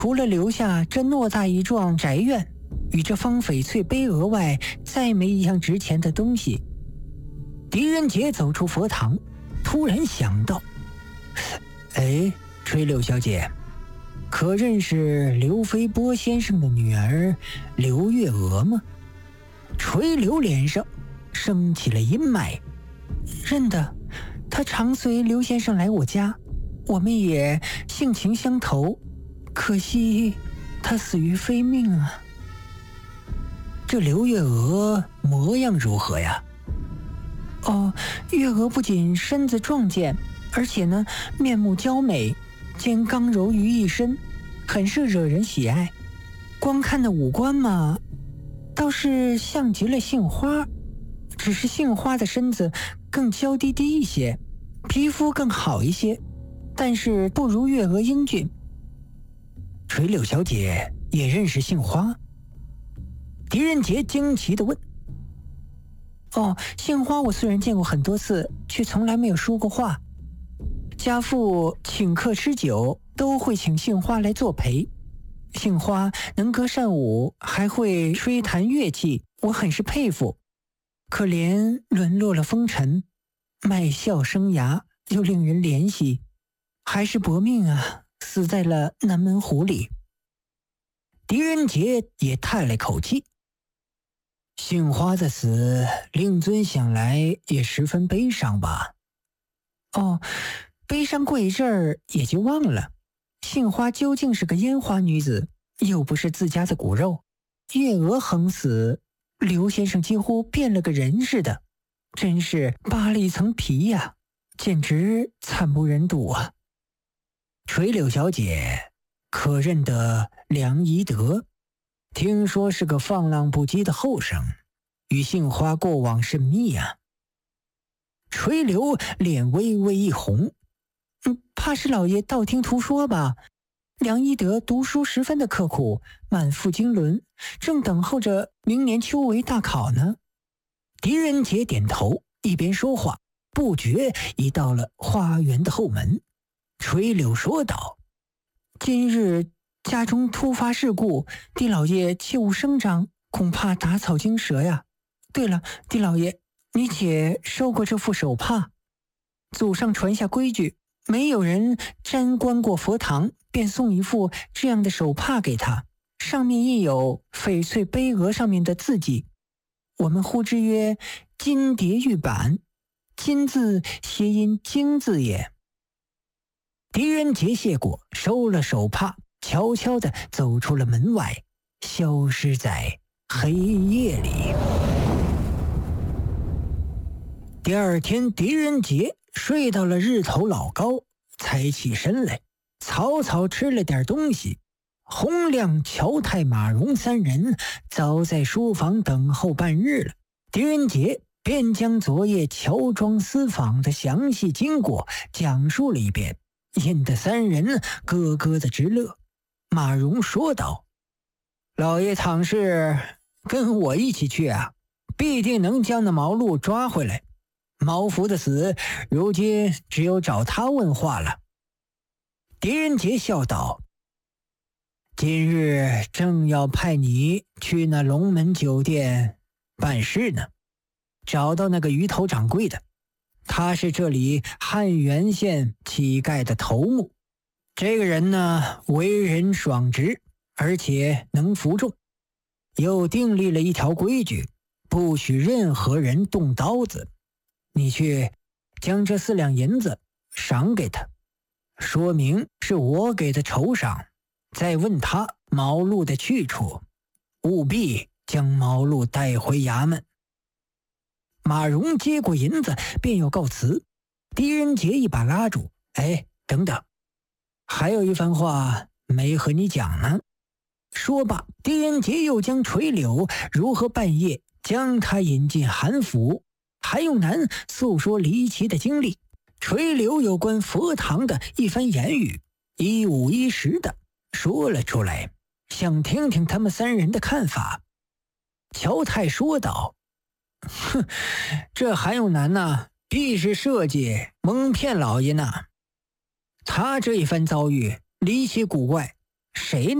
除了留下这偌大一幢宅院与这方翡翠杯额外，再没一样值钱的东西。狄仁杰走出佛堂，突然想到：哎，垂柳小姐，可认识刘飞波先生的女儿刘月娥吗？垂柳脸上升起了阴霾。认得，她常随刘先生来我家，我们也性情相投，可惜她死于非命啊。这刘月娥模样如何呀？哦，月娥不仅身子壮健，而且呢面目娇美，兼刚柔于一身，很是惹人喜爱。光看那五官嘛，倒是像极了杏花，只是杏花的身子更娇滴滴一些，皮肤更好一些，但是不如月娥英俊。垂柳小姐也认识杏花？狄仁杰惊奇地问。哦，杏花我虽然见过很多次，却从来没有说过话。家父请客吃酒都会请杏花来作陪，杏花能歌善舞，还会吹弹乐器，我很是佩服。可怜沦落了风尘，卖笑生涯又令人怜惜，还是薄命啊，死在了南门湖里。狄仁杰也叹了口气。杏花的死，令尊想来也十分悲伤吧？哦，悲伤过一阵儿也就忘了。杏花究竟是个烟花女子，又不是自家的骨肉。月娥横死，刘先生几乎变了个人似的，真是扒了一层皮呀，简直惨不忍睹啊！垂柳小姐，可认得梁宜德？听说是个放浪不羁的后生，与杏花过往甚密啊。垂柳脸微微一红，怕是老爷道听途说吧。梁一德读书十分的刻苦，满腹经纶，正等候着明年秋闱大考呢。狄仁杰点头，一边说话，不觉已到了花园的后门。垂柳说道：今日家中突发事故，狄老爷切勿声张，恐怕打草惊蛇呀。对了，狄老爷，你且收过这副手帕。祖上传下规矩，没有人沾观过佛堂，便送一副这样的手帕给他，上面印有翡翠杯额上面的字迹，我们呼之曰金蝶玉板，金字谐音经字也。狄仁杰谢过，收了手帕，悄悄地走出了门外，消失在黑夜里。第二天，狄仁杰睡到了日头老高，才起身来，草草吃了点东西。洪亮、乔太、马荣三人早在书房等候半日了。狄仁杰便将昨夜乔庄私访的详细经过讲述了一遍，引得三人咯咯的直乐。马荣说道：老爷倘是跟我一起去啊，必定能将那毛路抓回来。毛福的死，如今只有找他问话了。狄仁杰笑道：今日正要派你去那龙门酒店办事呢，找到那个鱼头掌柜的，他是这里汉源县乞丐的头目。这个人呢，为人爽直，而且能服众，又订立了一条规矩，不许任何人动刀子。你去将这4两银子赏给他，说明是我给的酬赏，再问他毛路的去处，务必将毛路带回衙门。马荣接过银子便要告辞，狄仁杰一把拉住：哎，等等，还有一番话没和你讲呢。说罢，狄仁杰又将垂柳如何半夜将他引进韩府，韩永南诉说离奇的经历，垂柳有关佛堂的一番言语，一五一十的说了出来，想听听他们三人的看法。乔太说道：哼，这韩永南呐，必是设计蒙骗老爷呢。他这一番遭遇离奇古怪， 谁